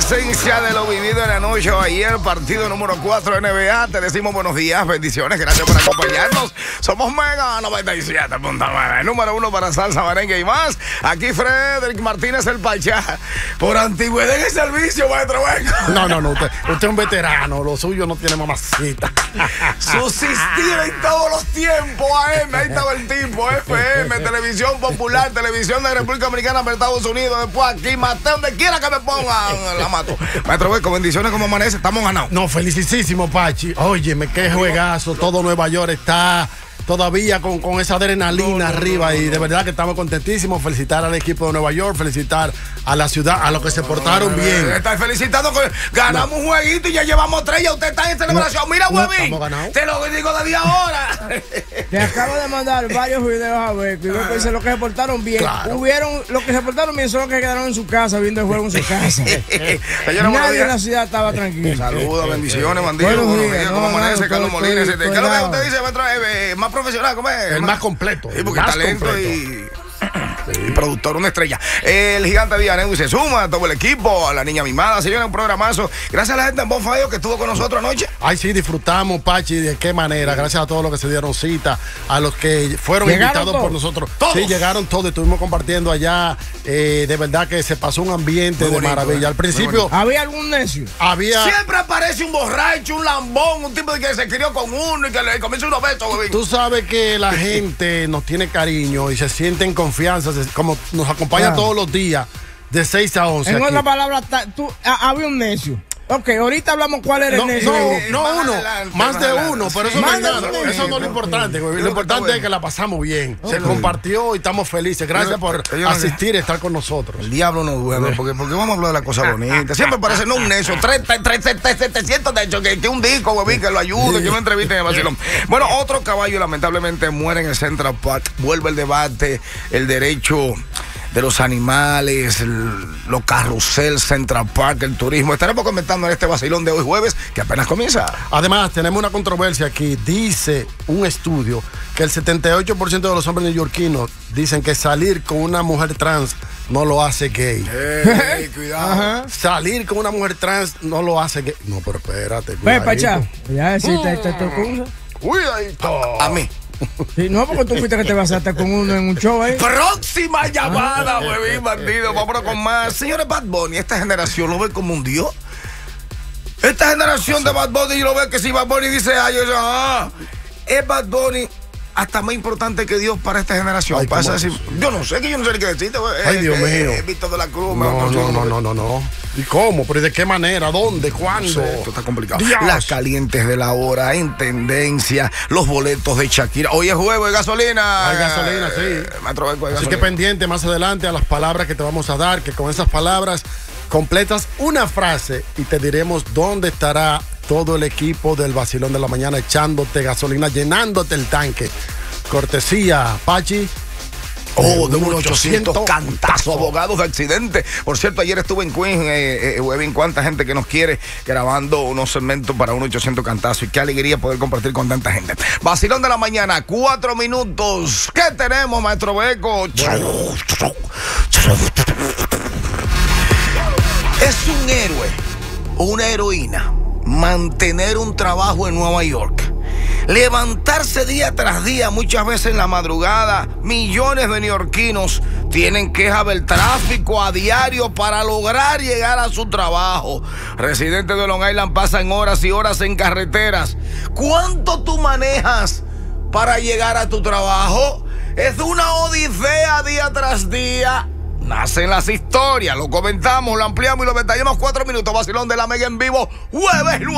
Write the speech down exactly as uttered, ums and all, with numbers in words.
reminiscencia de lo vivido en la noche de ayer, partido número cuatro N B A. Te decimos buenos días, bendiciones, gracias por acompañarnos. Somos Mega noventa y siete punto nueve, número uno para salsa, merengue y más. Aquí Frederick Martínez, el Pachá. Por antigüedad en el servicio, maestro Venga. No, no, no, usted, usted es un veterano, lo suyo no tiene mamacita. Subsistir en todos los tiempos, A M, ahí estaba el tipo, F M, Televisión Popular, Televisión de República Dominicana para Estados Unidos, después aquí, maté donde quiera que me pongan, la mato. Maestro Beco, bendiciones, ¿cómo amanece? Estamos ganados. No, felicísimo, Pachi. Óyeme, qué juegazo, todo Nueva York está todavía con, con esa adrenalina no, no, arriba no, no, y de verdad que estamos contentísimos. Felicitar al equipo de Nueva York, felicitar a la ciudad, a los que se portaron no, no, bien. Está felicitando que ganamos no. un jueguito y ya llevamos tres, ya usted está en celebración. No, Mira, no, huevín, te lo digo desde ahora. Te acabo de mandar varios videos a ver, y Beco dice los que se portaron bien. Claro. Hubieron, los que se portaron bien son los que quedaron en su casa, viendo el juego en su casa. Nadie en la ciudad estaba tranquilo. Saludos, bendiciones, bandido. Buenos días, días. ¿Cómo no, amanece, no, Carlos Molina? ¿Qué es lo que usted dice, maestro? Eh, más profesional, ¿cómo es? El más completo. Sí, porque más talento completo. y... Sí. Productor, una estrella. El gigante Villanueva se suma a todo el equipo, a la niña mimada. Señores, un programazo. Gracias a la gente en Bonfire que estuvo con nosotros anoche. Ay, sí, disfrutamos, Pachi. ¿De qué manera? Gracias a todos los que se dieron cita, a los que fueron invitados todos? por nosotros. ¿Todos? Sí, llegaron todos. Estuvimos compartiendo allá. Eh, de verdad que se pasó un ambiente bonito, de maravilla. Al principio. ¿Había algún necio? Había. Siempre aparece un borracho, un lambón, un tipo que se crió con uno y que le comienza unos besos. Tú sabes que la gente nos tiene cariño y se siente en confianza, como nos acompaña claro. todos los días de seis a once. En otras palabras, tú, había un necio. Ok, ahorita hablamos cuál era no, el necio. No, no más uno, adelante, más, más de adelante. uno, pero eso no es nada. Eso no es lo importante. Lo, lo importante es que la pasamos bien. Okay. Se compartió y estamos felices. Gracias por yo, asistir y estar con nosotros. El diablo nos duele, porque, porque vamos a hablar de las cosas bonitas. Siempre parece no un necio, setecientos de hecho, que, que un disco, huevín, que lo ayude, que me entrevisten en el vacilón. Bueno, otro caballo lamentablemente muere en el Central Park. Vuelve el debate, el derecho de los animales, el, los carrusel, Central Park, el turismo. Estaremos comentando en este vacilón de hoy jueves, que apenas comienza. Además, tenemos una controversia aquí. Dice un estudio que el setenta y ocho por ciento de los hombres neoyorquinos dicen que salir con una mujer trans no lo hace gay. Hey, cuidado. Ajá. Salir con una mujer trans no lo hace gay. No, pero espérate. Pues, Pachá, ya deciste esta cosa. Cuidadito. A, a mí. Sí, no, porque tú fuiste que te basaste con uno en un show ahí. Próxima llamada, huevín, bandido. Vámonos con más. Señores, Bad Bunny, esta generación lo ve como un dios. Esta generación de Bad Bunny lo ve que si Bad Bunny dice ay, yo, ah, es Bad Bunny hasta más importante que Dios para esta generación. Ay, Pasa así, yo no sé, que yo no sé ni qué decirte. Ay, Dios eh, mío. Eh, Víctor de la Cruz. No, no, no, no, no, no. ¿Y cómo? ¿Pero de qué manera? ¿Dónde? ¿Cuándo? No sé, esto está complicado. Dios. Las calientes de la hora, en tendencia, los boletos de Shakira. Hoy es jueves de gasolina. Hay gasolina, sí. Eh, Metro Beco, hay Así gasolina. que pendiente más adelante a las palabras que te vamos a dar, que con esas palabras completas una frase y te diremos dónde estará todo el equipo del Vacilón de la Mañana echándote gasolina, llenándote el tanque. Cortesía, Pachi. Oh, de un ochocientos cantazo, abogados de accidente. Por cierto, ayer estuve en Queens, eh, eh, Webin, cuánta gente que nos quiere grabando unos segmentos para un ochocientos cantazo. Y qué alegría poder compartir con tanta gente. Vacilón de la Mañana, cuatro minutos. ¿Qué tenemos, maestro Beco? Bueno. Es un héroe o una heroína mantener un trabajo en Nueva York. Levantarse día tras día, muchas veces en la madrugada. Millones de neoyorquinos tienen queja del tráfico a diario para lograr llegar a su trabajo. Residentes de Long Island pasan horas y horas en carreteras. ¿Cuánto tú manejas para llegar a tu trabajo? Es una odisea día tras día. Nacen las historias, lo comentamos, lo ampliamos y lo detallamos. Cuatro minutos, vacilón de la Mega en vivo, jueves.